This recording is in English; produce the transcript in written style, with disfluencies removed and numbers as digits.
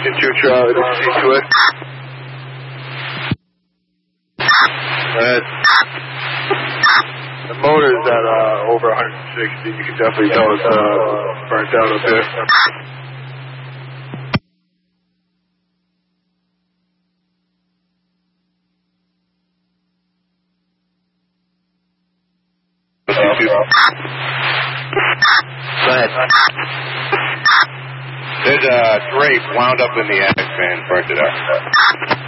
Engine 2 Charlie, this is C2A. The motor's at over 160. You can definitely tell it's burnt out up there. Go ahead. There's a drape wound up in the attic fan, burnt it up.